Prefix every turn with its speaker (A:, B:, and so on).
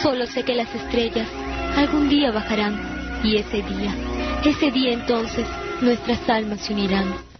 A: Solo sé que las estrellas algún día bajarán, y ese día entonces nuestras almas se unirán.